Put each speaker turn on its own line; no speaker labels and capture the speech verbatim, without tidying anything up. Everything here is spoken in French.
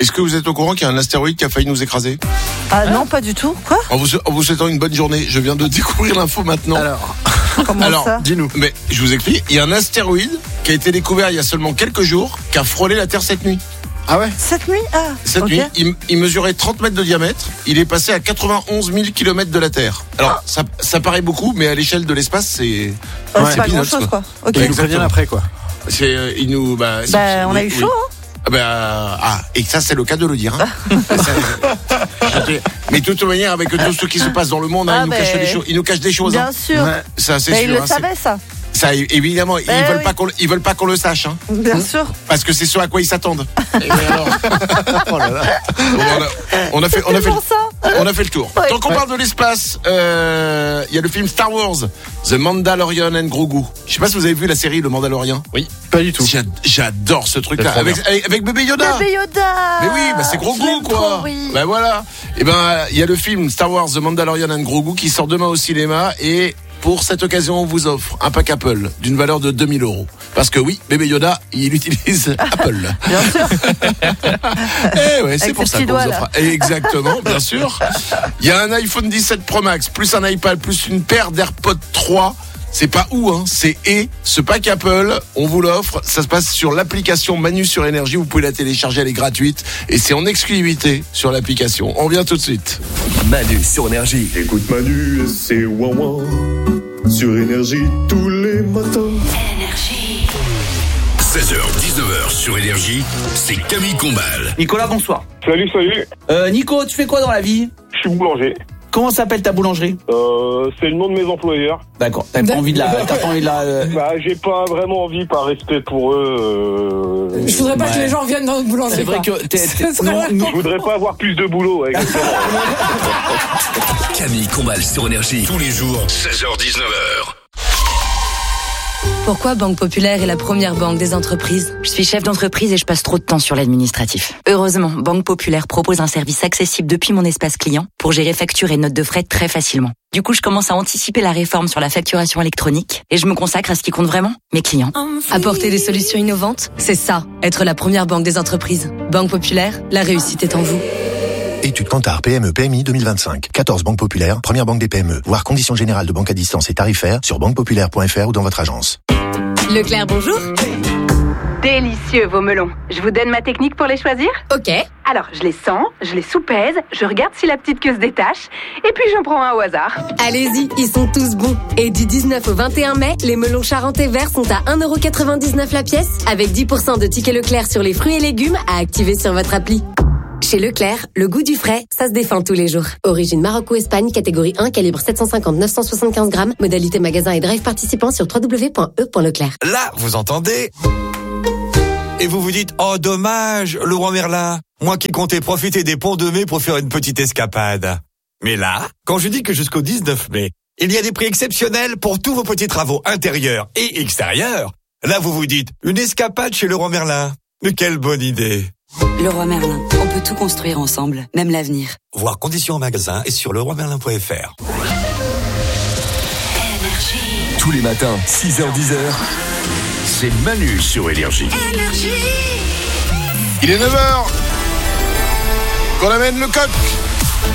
Est-ce que vous êtes au courant qu'il y a un astéroïde qui a failli nous écraser ?
Ah non, pas du tout. Quoi ?
En vous, en vous souhaitant une bonne journée, je viens de découvrir l'info maintenant.
Alors,
Comment
Alors,
ça ?
dis-nous.
Mais je vous explique, il y a un astéroïde qui a été découvert il y a seulement quelques jours, qui a frôlé la Terre cette nuit.
Ah ouais ?
Cette nuit ? Ah,
Cette
ok.
nuit, il, il mesurait trente mètres de diamètre, il est passé à quatre-vingt-onze mille kilomètres de la Terre. Alors, ça, ça paraît beaucoup, mais à l'échelle de l'espace, c'est...
Ah,
Ouais.
c'est pas
peanuts,
grand chose, quoi. Ok.
Et ils nous
Exactement.
préviennent après, quoi.
c'est euh, il nous, bah, c'est-
Bah, on a
oui,
eu
oui.
chaud, hein.
Ah, bah, ah, et ça, c'est le cas de le dire. Hein. Ça, mais de toute manière, avec tout ce qui se passe dans le monde, hein,
Ah,
ils, nous
bah,
cachent des choses, ils nous cachent des choses.
Bien
Hein.
sûr.
Ouais.
Ça, c'est
Bah,
sûr.
ils le
hein, c'est-
savaient, ça.
Ça, évidemment, ils
Eh
veulent
oui.
pas qu'on, le- ils veulent pas qu'on le sache, hein,
Bien sûr.
parce que c'est ce à quoi ils s'attendent. Et ben alors,
Oh là là.
bon, on, a, on a fait, on a
C'est
fait,
pour ça.
on a fait le tour.
Ouais.
Tant qu'on parle de l'espace, euh, il y a le film Star Wars, The Mandalorian and Grogu. Je sais pas si vous avez vu la série Le Mandalorian.
Oui, pas du tout.
J'a- J'adore ce truc-là,
C'est trop
avec, avec, avec bébé Yoda.
Bébé Yoda.
Mais oui, bah c'est Grogu
Je l'aime
quoi.
trop, oui.
Bah voilà. Et ben il y a le film Star Wars The Mandalorian and Grogu qui sort demain au cinéma et pour cette occasion, on vous offre un pack Apple d'une valeur de deux mille euros. Parce que oui, bébé Yoda, il utilise Apple.
Bien sûr.
Eh ouais, c'est
Avec
pour
ses
ça
petits
qu'on vous
doigts,
offre. Exactement, bien sûr. Il y a un iPhone dix-sept Pro Max, plus un iPad, plus une paire d'AirPods trois. C'est pas où, hein, c'est et ce pack Apple, on vous l'offre. Ça se passe sur l'application Manu sur Énergie. Vous pouvez la télécharger, elle est gratuite et c'est en exclusivité sur l'application. On revient tout de suite.
Manu sur Énergie.
Écoute Manu et c'est ouin sur Énergie tous les matins.
seize heures dix-neuf heures sur Énergie, c'est Camille Combal.
Nicolas, bonsoir.
Salut, salut,
Euh, Nico, tu fais quoi dans la vie?
je suis boulanger.
Comment s'appelle ta boulangerie?
Euh, c'est le nom de mes employeurs.
D'accord. T'as pas envie de la, t'as pas envie de la, euh,
Bah, j'ai pas vraiment envie, par respect pour eux. Euh...
Je voudrais pas
Ouais.
que les gens viennent dans notre boulangerie.
C'est vrai
quoi.
que t'es, t'es-
Ce serait
nous-
vraiment-
nous-
Je voudrais pas avoir plus de boulot, ouais, exactement.
Camille Combal sur Énergie. Tous les jours, seize heures dix-neuf heures.
Pourquoi Banque Populaire est la première banque des entreprises? Je suis chef d'entreprise et je passe trop de temps sur l'administratif. Heureusement, Banque Populaire propose un service accessible depuis mon espace client pour gérer factures et notes de frais très facilement. Du coup, je commence à anticiper la réforme sur la facturation électronique et je me consacre à ce qui compte vraiment, mes clients. Apporter des solutions innovantes, c'est ça, être la première banque des entreprises. Banque Populaire, la réussite est en vous.
Étude Kantar P M E P M I deux mille vingt-cinq. quatorze banques populaires, première banque des P M E. Voir conditions générales de banque à distance et tarifaires sur banque populaire point f r ou dans votre agence.
Leclerc, bonjour.
Délicieux vos melons. Je vous donne ma technique pour les choisir?
Ok.
Alors, je les sens, je les soupèse, je regarde si la petite queue se détache, et puis j'en prends un au hasard.
Allez-y, ils sont tous bons. Et du dix-neuf au vingt et un mai, les melons charentais verts sont à un euro quatre-vingt-dix-neuf la pièce, avec dix pour cent de tickets Leclerc sur les fruits et légumes à activer sur votre appli. Chez Leclerc, le goût du frais, ça se défend tous les jours. Origine Maroc-Espagne, catégorie un, calibre sept cent cinquante neuf cent soixante-quinze grammes, modalité magasin et drive participant sur w w w point e point leclerc.
Là, vous entendez? Et vous vous dites, oh dommage, le roi Merlin, moi qui comptais profiter des ponts de mai pour faire une petite escapade. Mais là, quand je dis que jusqu'au dix-neuf mai, il y a des prix exceptionnels pour tous vos petits travaux intérieurs et extérieurs, là vous vous dites, une escapade chez le roi Merlin. Mais quelle bonne idée!
Le roi Merlin, on peut tout construire ensemble, même l'avenir.
Voir conditions en magasin et sur le roi merlin point f r.
Tous les matins, six heures dix heures, c'est Manu sur Énergie.
Il est neuf heures. Qu'on amène le coq.